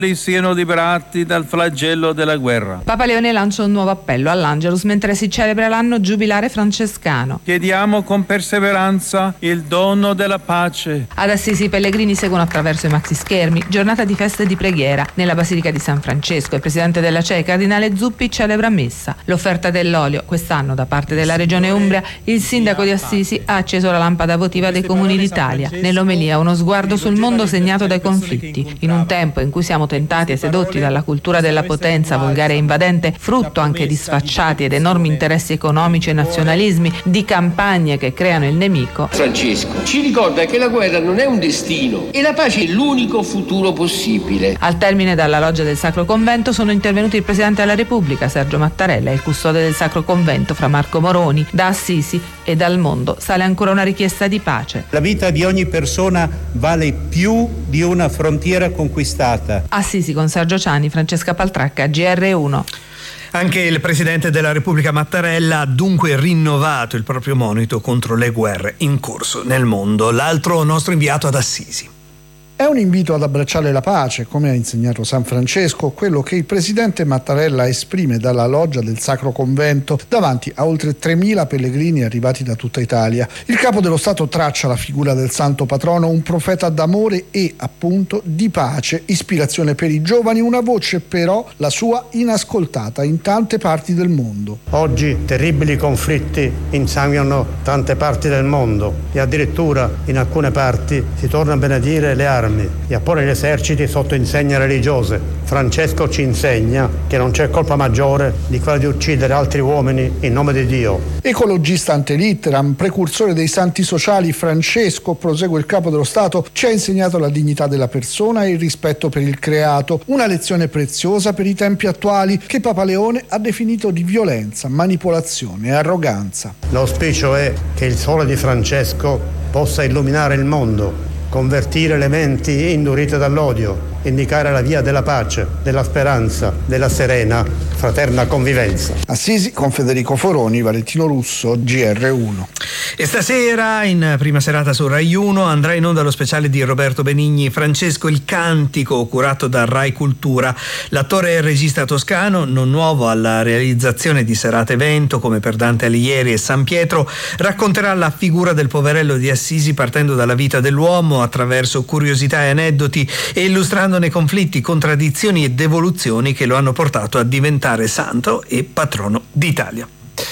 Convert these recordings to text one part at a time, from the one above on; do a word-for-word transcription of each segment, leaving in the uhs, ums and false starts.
siano liberati dal flagello della guerra. Papa Leone lancia un nuovo appello all'Angelus mentre si celebra l'anno giubilare francescano. Chiediamo con perseveranza il dono della pace. Ad Assisi i pellegrini seguono attraverso i maxi schermi giornata di festa e di preghiera. Nella Basilica di San Francesco il presidente della C E I, cardinale Zuppi, celebra messa. L'offerta dell'olio. Quest'anno da parte della regione Umbria il sindaco di Assisi ha acceso la lampada votiva dei comuni d'Italia. Nell'omelia uno sguardo sul mondo segnato dai conflitti. In un tempo in cui siamo tentati e sedotti dalla cultura della potenza volgare e invadente, frutto anche di sfacciati ed enormi interessi economici e nazionalismi, di campagne che creano il nemico, Francesco ci ricorda che la guerra non è un destino e la pace è l'unico futuro possibile. Al termine dalla loggia del Sacro Convento sono intervenuti il Presidente della Repubblica Sergio Mattarella e il custode del Sacro Convento Fra Marco Moroni. Da Assisi e dal mondo sale ancora una richiesta di pace. La vita di ogni persona vale più di una frontiera conquistata. Assisi con Sergio Ciani, Francesca Paltracca, G R uno. Anche il Presidente della Repubblica Mattarella ha dunque rinnovato il proprio monito contro le guerre in corso nel mondo. L'altro nostro inviato ad Assisi. È un invito ad abbracciare la pace, come ha insegnato San Francesco, quello che il presidente Mattarella esprime dalla loggia del Sacro Convento davanti a oltre tremila pellegrini arrivati da tutta Italia. Il capo dello Stato traccia la figura del santo patrono, un profeta d'amore e, appunto, di pace, ispirazione per i giovani, una voce però, la sua, inascoltata in tante parti del mondo. Oggi terribili conflitti insanguinano tante parti del mondo e addirittura in alcune parti si torna a benedire le armi e a porre gli eserciti sotto insegne religiose. Francesco ci insegna che non c'è colpa maggiore di quella di uccidere altri uomini in nome di Dio. Ecologista ante litteram, precursore dei santi sociali, Francesco, prosegue il capo dello Stato, ci ha insegnato la dignità della persona e il rispetto per il creato, una lezione preziosa per i tempi attuali che Papa Leone ha definito di violenza, manipolazione e arroganza. L'auspicio è che il sole di Francesco possa illuminare il mondo, convertire le menti indurite dall'odio, indicare la via della pace, della speranza, della serena, fraterna convivenza. Assisi con Federico Foroni, Valentino Russo, G R uno. E stasera, in prima serata su Rai uno, andrà in onda lo speciale di Roberto Benigni, Francesco il Cantico, curato da Rai Cultura. L'attore e regista toscano, non nuovo alla realizzazione di serate evento come per Dante Alighieri e San Pietro, racconterà la figura del poverello di Assisi partendo dalla vita dell'uomo attraverso curiosità e aneddoti e illustrandone conflitti, contraddizioni e devoluzioni che lo hanno portato a diventare santo e patrono d'Italia.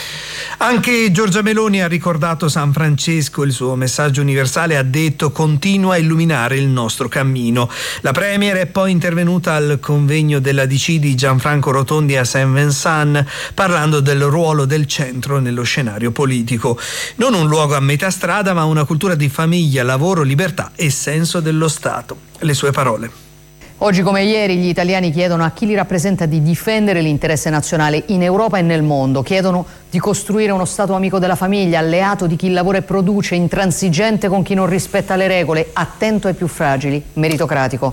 Anche Giorgia Meloni ha ricordato San Francesco, il suo messaggio universale ha detto: continua a illuminare il nostro cammino. La Premier è poi intervenuta al convegno della D C di Gianfranco Rotondi a Saint-Vincent parlando del ruolo del centro nello scenario politico. Non un luogo a metà strada, ma una cultura di famiglia, lavoro, libertà e senso dello Stato. Le sue parole. Oggi come ieri gli italiani chiedono a chi li rappresenta di difendere l'interesse nazionale in Europa e nel mondo. Chiedono di costruire uno Stato amico della famiglia, alleato di chi lavora e produce, intransigente con chi non rispetta le regole, attento ai più fragili, meritocratico.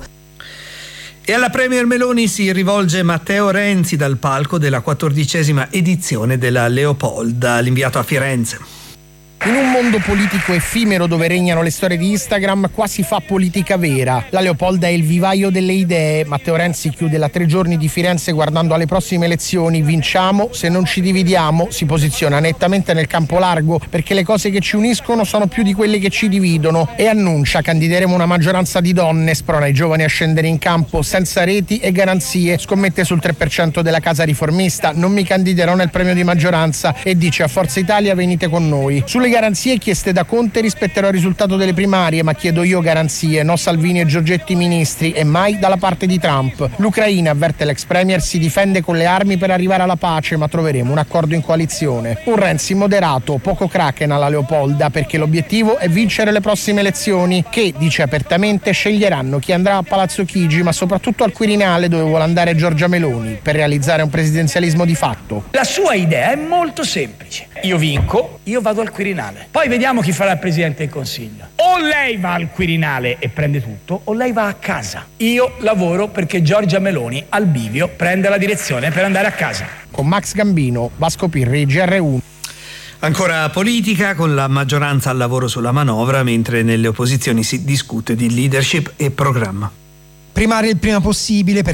E alla Premier Meloni si rivolge Matteo Renzi dal palco della quattordicesima edizione della Leopolda, l'inviato a Firenze. In un mondo politico effimero dove regnano le storie di Instagram, qua si fa politica vera. La Leopolda è il vivaio delle idee. Matteo Renzi chiude la tre giorni di Firenze guardando alle prossime elezioni. Vinciamo se non ci dividiamo. Si posiziona nettamente nel campo largo perché le cose che ci uniscono sono più di quelle che ci dividono e annuncia: candideremo una maggioranza di donne, sprona i giovani a scendere in campo senza reti e garanzie, scommette sul tre per cento della casa riformista, non mi candiderò nel premio di maggioranza e dice a Forza Italia venite con noi. Sulle garanzie chieste da Conte rispetterò il risultato delle primarie, ma chiedo io garanzie, no Salvini e Giorgetti ministri e mai dalla parte di Trump. L'Ucraina, avverte l'ex premier, si difende con le armi per arrivare alla pace, ma troveremo un accordo in coalizione. Un Renzi moderato, poco Kraken alla Leopolda, perché l'obiettivo è vincere le prossime elezioni che, dice apertamente, sceglieranno chi andrà a Palazzo Chigi, ma soprattutto al Quirinale dove vuole andare Giorgia Meloni per realizzare un presidenzialismo di fatto. La sua idea è molto semplice: io vinco, io vado al Quirinale. Poi vediamo chi farà il Presidente del Consiglio. O lei va al Quirinale e prende tutto, o lei va a casa. Io lavoro perché Giorgia Meloni al bivio prenda la direzione per andare a casa. Con Max Gambino, Vasco Pirri, G R uno. Ancora politica, con la maggioranza al lavoro sulla manovra, mentre nelle opposizioni si discute di leadership e programma. Primare il prima possibile per